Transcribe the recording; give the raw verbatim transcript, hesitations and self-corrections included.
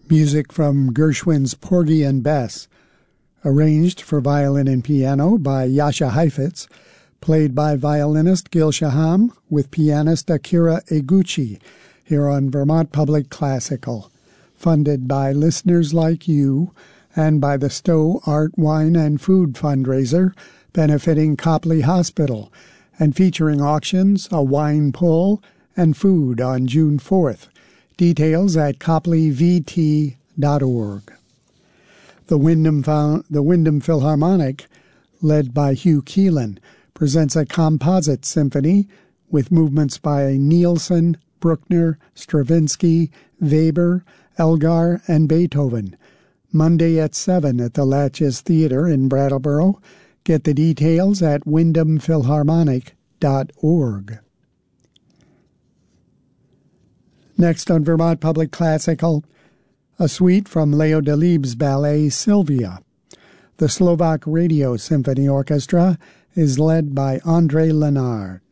Music from Gershwin's Porgy and Bess, arranged for violin and piano by Jascha Heifetz, played by violinist Gil Shaham with pianist Akira Eguchi, here on Vermont Public Classical, funded by listeners like you and by the Stowe Art, Wine, and Food fundraiser benefiting Copley Hospital, and featuring auctions, a wine pull, and food on June fourth. Details at copley v t dot org. The Windham, Found, the Windham Philharmonic, led by Hugh Keelan, presents a composite symphony with movements by Nielsen, Bruckner, Stravinsky, Weber, Elgar, and Beethoven. Monday at seven at the Latches Theater in Brattleboro. Get the details at windham philharmonic dot org. Next on Vermont Public Classical, a suite from Leo Delibes' ballet Sylvia. The Slovak Radio Symphony Orchestra is led by André Lenard.